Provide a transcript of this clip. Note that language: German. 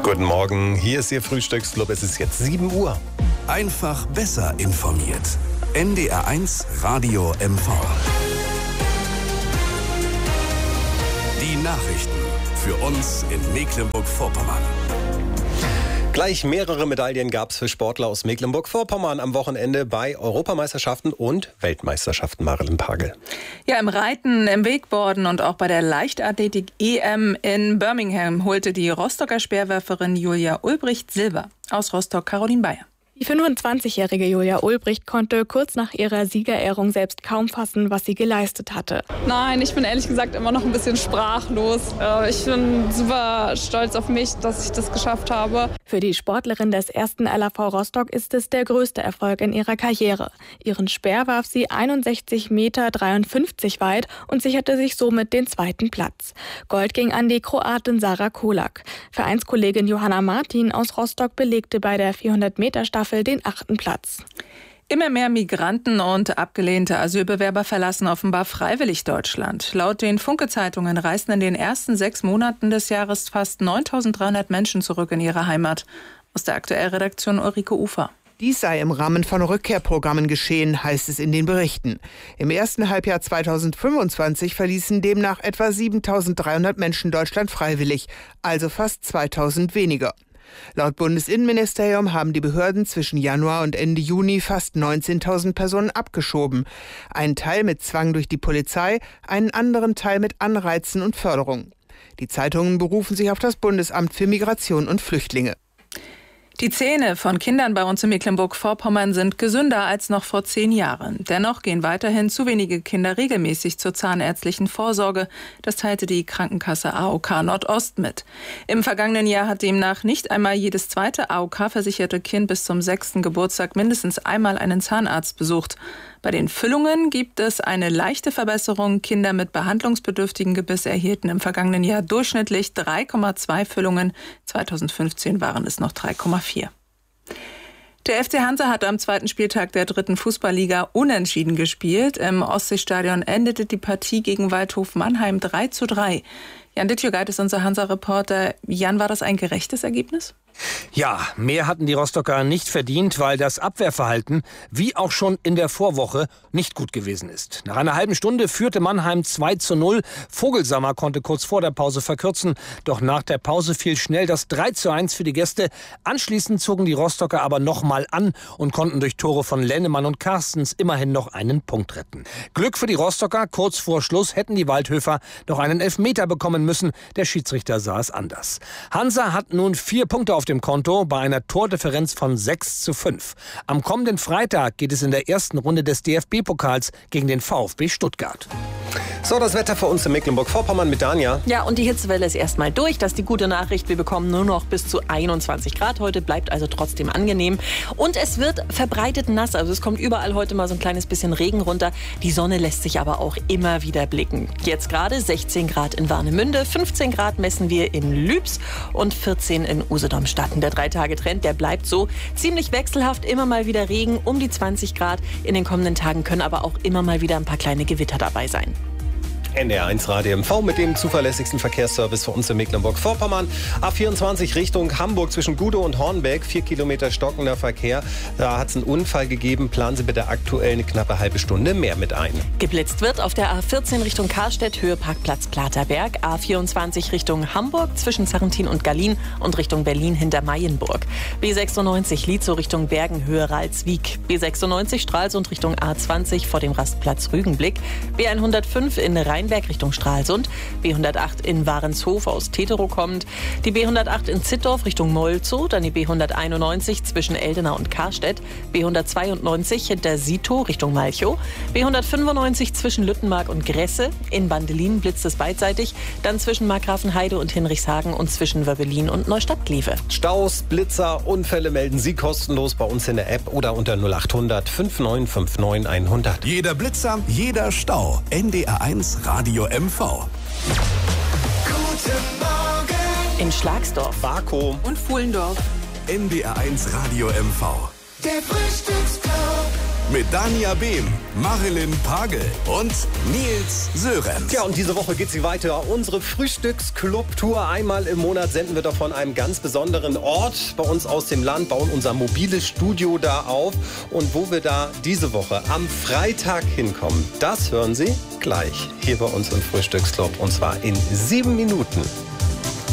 Guten Morgen, hier ist Ihr Frühstücksclub. Es ist jetzt 7 Uhr. Einfach besser informiert. NDR1 Radio MV. Die Nachrichten für uns in Mecklenburg-Vorpommern. Gleich mehrere Medaillen gab es für Sportler aus Mecklenburg-Vorpommern am Wochenende bei Europameisterschaften und Weltmeisterschaften. Marilyn Pagel. Ja, im Reiten, im Wakeboarden und auch bei der Leichtathletik-EM in Birmingham holte die Rostocker Speerwerferin Julia Ulbricht Silber. Aus Rostock Caroline Bayer. Die 25-jährige Julia Ulbricht konnte kurz nach ihrer Siegerehrung selbst kaum fassen, was sie geleistet hatte. Nein, ich bin ehrlich gesagt immer noch ein bisschen sprachlos. Ich bin super stolz auf mich, dass ich das geschafft habe. Für die Sportlerin des 1. LAV Rostock ist es der größte Erfolg in ihrer Karriere. Ihren Speer warf sie 61,53 Meter weit und sicherte sich somit den 2. Platz. Gold ging an die Kroatin Sara Kolak. Vereinskollegin Johanna Martin aus Rostock belegte bei der 400-Meter-Staffel den 8. Platz. Immer mehr Migranten und abgelehnte Asylbewerber verlassen offenbar freiwillig Deutschland. Laut den Funke-Zeitungen reisten in den ersten 6 Monaten des Jahres fast 9.300 Menschen zurück in ihre Heimat. Aus der Aktuellredaktion Ulrike Ufer. Dies sei im Rahmen von Rückkehrprogrammen geschehen, heißt es in den Berichten. Im ersten Halbjahr 2025 verließen demnach etwa 7.300 Menschen Deutschland freiwillig, also fast 2.000 weniger. Laut Bundesinnenministerium haben die Behörden zwischen Januar und Ende Juni fast 19.000 Personen abgeschoben. Einen Teil mit Zwang durch die Polizei, einen anderen Teil mit Anreizen und Förderung. Die Zeitungen berufen sich auf das Bundesamt für Migration und Flüchtlinge. Die Zähne von Kindern bei uns in Mecklenburg-Vorpommern sind gesünder als noch vor 10 Jahren. Dennoch gehen weiterhin zu wenige Kinder regelmäßig zur zahnärztlichen Vorsorge. Das teilte die Krankenkasse AOK Nordost mit. Im vergangenen Jahr hat demnach nicht einmal jedes zweite AOK-versicherte Kind bis zum 6. Geburtstag mindestens einmal einen Zahnarzt besucht. Bei den Füllungen gibt es eine leichte Verbesserung. Kinder mit behandlungsbedürftigen Gebiss erhielten im vergangenen Jahr durchschnittlich 3,2 Füllungen. 2015 waren es noch 3,4. Der FC Hansa hat am 2. Spieltag der 3. Fußballliga unentschieden gespielt. Im Ostseestadion endete die Partie gegen Waldhof Mannheim 3:3. Jan Dittjögeit ist unser Hansa-Reporter. Jan, war das ein gerechtes Ergebnis? Ja, mehr hatten die Rostocker nicht verdient, weil das Abwehrverhalten, wie auch schon in der Vorwoche, nicht gut gewesen ist. Nach einer halben Stunde führte Mannheim 2:0. Vogelsammer konnte kurz vor der Pause verkürzen, doch nach der Pause fiel schnell das 3:1 für die Gäste. Anschließend zogen die Rostocker aber nochmal an und konnten durch Tore von Lennemann und Carstens immerhin noch einen Punkt retten. Glück für die Rostocker, kurz vor Schluss hätten die Waldhöfer noch einen Elfmeter bekommen müssen. Der Schiedsrichter sah es anders. Hansa hat nun 4 Punkte auf dem Konto bei einer Tordifferenz von 6:5. Am kommenden Freitag geht es in der ersten Runde des DFB-Pokals gegen den VfB Stuttgart. So, das Wetter für uns in Mecklenburg-Vorpommern mit Danja. Ja, und die Hitzewelle ist erstmal durch. Das ist die gute Nachricht. Wir bekommen nur noch bis zu 21 Grad heute. Bleibt also trotzdem angenehm. Und es wird verbreitet nass. Also es kommt überall heute mal so ein kleines bisschen Regen runter. Die Sonne lässt sich aber auch immer wieder blicken. Jetzt gerade 16 Grad in Warnemünde, 15 Grad messen wir in Lübs und 14 in Usedom-Stadt. Der 3-Tage-Trend, der bleibt so. Ziemlich wechselhaft, immer mal wieder Regen, um die 20 Grad. In den kommenden Tagen können aber auch immer mal wieder ein paar kleine Gewitter dabei sein. NDR1 Radio MV mit dem zuverlässigsten Verkehrsservice für uns in Mecklenburg-Vorpommern. A24 Richtung Hamburg zwischen Gudow und Hornbeck, 4 Kilometer stockender Verkehr. Da hat es einen Unfall gegeben. Planen Sie bitte aktuell eine knappe halbe Stunde mehr mit ein. Geblitzt wird auf der A14 Richtung Karstedt, Höhe Parkplatz Platerberg. A24 Richtung Hamburg zwischen Sarrentin und Gallien und Richtung Berlin hinter Mayenburg. B96 Lietzow Richtung Bergen, Höhe Ralswiek. B96 Stralsund Richtung A20 vor dem Rastplatz Rügenblick. B105 in Rheinberg Richtung Stralsund, B108 in Warenshof aus Teterow kommend, die B108 in Zittdorf Richtung Molzow, dann die B191 zwischen Eldena und Karstedt, B192 hinter Sito Richtung Malchow, B195 zwischen Lüttenmark und Gresse, in Bandelin blitzt es beidseitig, dann zwischen Markgrafenheide und Hinrichshagen und zwischen Wöbbelin und Neustadt-Glewe. Staus, Blitzer, Unfälle melden Sie kostenlos bei uns in der App oder unter 0800 5959 100. Jeder Blitzer, jeder Stau. NDR1 Radio MV. Guten Morgen In Schlagsdorf, Barkow und Fuhlendorf. NDR1 Radio MV. Der Frühstücksclub. mit Dania Behm, Marilyn Pagel und Nils Sörensen. Ja, und diese Woche geht sie weiter. Unsere Frühstücksclub-Tour. Einmal im Monat senden wir doch von einem ganz besonderen Ort bei uns aus dem Land, bauen unser mobiles Studio da auf. Und wo wir da diese Woche am Freitag hinkommen, das hören Sie gleich hier bei uns im Frühstücksclub. Und zwar in 7 Minuten.